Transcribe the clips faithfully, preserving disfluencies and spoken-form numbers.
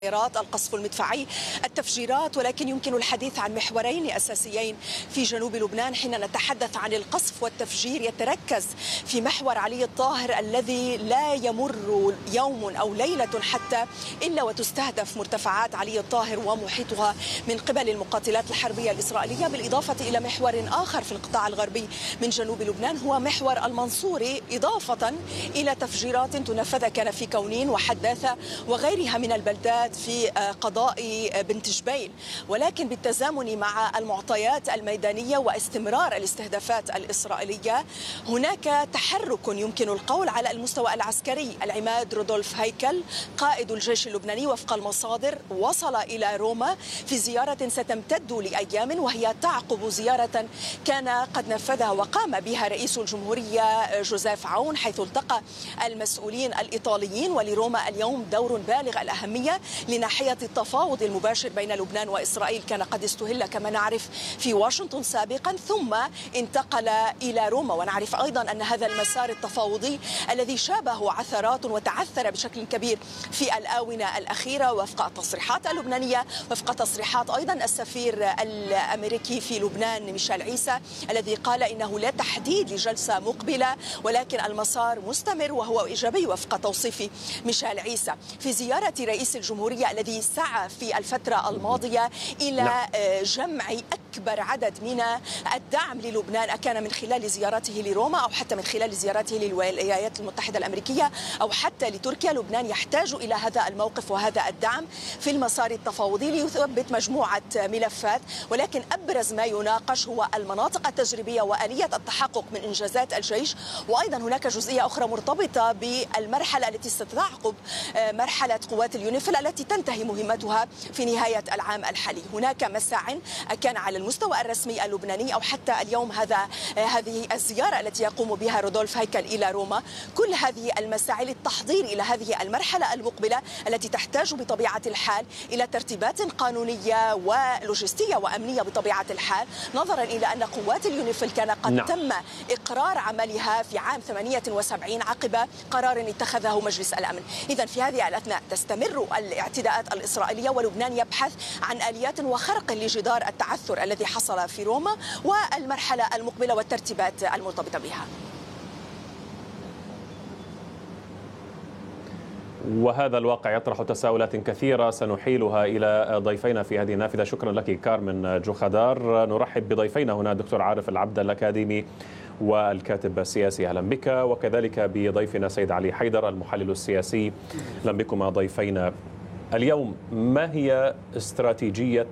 القصف المدفعي، التفجيرات، ولكن يمكن الحديث عن محورين أساسيين في جنوب لبنان. حين نتحدث عن القصف والتفجير يتركز في محور علي الطاهر الذي لا يمر يوم أو ليلة حتى إلا وتستهدف مرتفعات علي الطاهر ومحيطها من قبل المقاتلات الحربية الإسرائيلية، بالإضافة إلى محور آخر في القطاع الغربي من جنوب لبنان هو محور المنصوري، إضافة إلى تفجيرات تنفذ كان في كونين وحداثة وغيرها من البلدات في قضاء بنت جبيل. ولكن بالتزامن مع المعطيات الميدانية واستمرار الاستهدافات الإسرائيلية هناك تحرك يمكن القول على المستوى العسكري. العماد رودولف هيكل قائد الجيش اللبناني وفق المصادر وصل إلى روما في زيارة ستمتد لأيام، وهي تعقب زيارة كان قد نفذها وقام بها رئيس الجمهورية جوزيف عون، حيث التقى المسؤولين الإيطاليين. ولروما اليوم دور بالغ الأهمية لناحية التفاوض المباشر بين لبنان وإسرائيل، كان قد استهل كما نعرف في واشنطن سابقا ثم انتقل إلى روما. ونعرف أيضا أن هذا المسار التفاوضي الذي شابه عثرات وتعثر بشكل كبير في الآونة الأخيرة وفق التصريحات اللبنانية، وفق تصريحات أيضا السفير الأمريكي في لبنان ميشيل عيسى الذي قال إنه لا تحديد لجلسة مقبلة ولكن المسار مستمر، وهو إيجابي وفق توصيف ميشيل عيسى. في زيارة رئيس الجمهورية الذي سعى في الفترة الماضية إلى جمع أكبر عدد من الدعم للبنان، أكان من خلال زيارته لروما أو حتى من خلال زيارته للولايات المتحدة الأمريكية أو حتى لتركيا، لبنان يحتاج إلى هذا الموقف وهذا الدعم في المسار التفاوضي ليثبت مجموعة ملفات. ولكن أبرز ما يناقش هو المناطق التجريبية وآلية التحقق من إنجازات الجيش، وأيضا هناك جزئية أخرى مرتبطة بالمرحلة التي ستعقب مرحلة قوات اليونيفيل التي تنتهي مهمتها في نهاية العام الحالي. هناك مساع كان على المستوى الرسمي اللبناني أو حتى اليوم هذا هذه الزيارة التي يقوم بها رودولف هيكل إلى روما، كل هذه المساعي للتحضير إلى هذه المرحلة المقبلة التي تحتاج بطبيعة الحال إلى ترتيبات قانونية ولوجستية وأمنية بطبيعة الحال، نظرا إلى أن قوات اليونيفيل كان قد نعم. تم إقرار عملها في عام ثمانية وسبعين عقب قرار اتخذه مجلس الأمن. إذن في هذه الأثناء تستمر الاعتداءات الإسرائيلية ولبنان يبحث عن آليات وخرق لجدار التعثر الذي حصل في روما والمرحلة المقبلة والترتيبات المرتبطة بها. وهذا الواقع يطرح تساؤلات كثيرة سنحيلها إلى ضيفينا في هذه النافذة. شكرا لك كارمن جوخدار. نرحب بضيفينا هنا دكتور عارف العبد الأكاديمي والكاتب السياسي، أهلا بك، وكذلك بضيفنا سيد علي حيدر المحلل السياسي. أهلا بكما ضيفينا. اليوم ما هي استراتيجية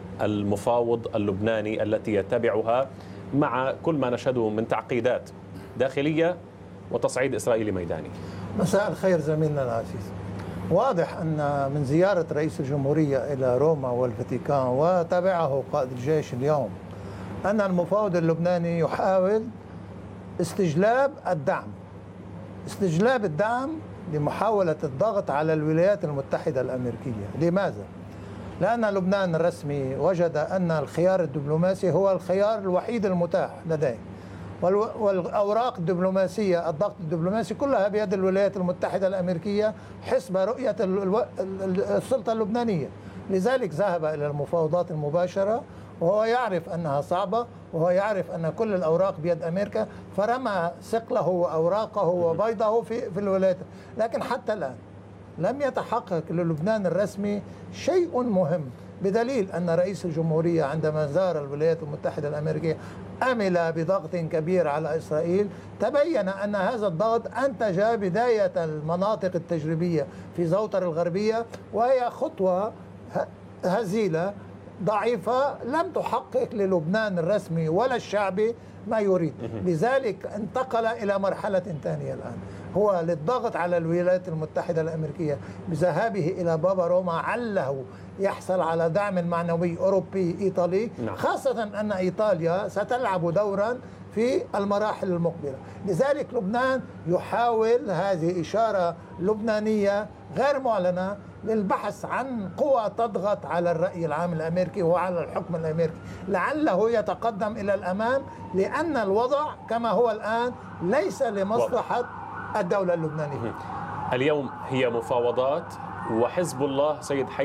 المفاوض اللبناني التي يتبعها مع كل ما نشهده من تعقيدات داخلية وتصعيد إسرائيلي ميداني؟ مساء الخير زميلنا العزيز. واضح أن من زيارة رئيس الجمهورية إلى روما والفاتيكان وتابعه قائد الجيش اليوم أن المفاوض اللبناني يحاول استجلاب الدعم استجلاب الدعم لمحاولة الضغط على الولايات المتحدة الأمريكية. لماذا؟ لأن لبنان الرسمي وجد أن الخيار الدبلوماسي هو الخيار الوحيد المتاح لديه، والأوراق الدبلوماسية الضغط الدبلوماسي كلها بيد الولايات المتحدة الأمريكية حسب رؤية السلطة اللبنانية. لذلك ذهب إلى المفاوضات المباشرة وهو يعرف أنها صعبة، وهو يعرف أن كل الأوراق بيد أمريكا، فرمى ثقله وأوراقه وبيضه في في الولايات. لكن حتى الآن لم يتحقق للبنان الرسمي شيء مهم، بدليل أن رئيس الجمهورية عندما زار الولايات المتحدة الأمريكية أمل بضغط كبير على إسرائيل. تبين أن هذا الضغط أنتج بداية المناطق التجريبية في زوطر الغربية، وهي خطوة هزيلة ضعيفة لم تحقق للبنان الرسمي ولا الشعبي ما يريد. لذلك انتقل إلى مرحلة ثانية الآن، هو للضغط على الولايات المتحدة الأمريكية بذهابه إلى بابا روما عله يحصل على دعم معنوي أوروبي إيطالي، خاصة أن إيطاليا ستلعب دورا في المراحل المقبلة. لذلك لبنان يحاول، هذه إشارة لبنانية غير معلنة، للبحث عن قوى تضغط على الرأي العام الأمريكي وعلى الحكم الأمريكي لعله يتقدم إلى الأمام، لأن الوضع كما هو الآن ليس لمصلحة الدولة اللبنانية. اليوم هي مفاوضات وحزب الله سيد حي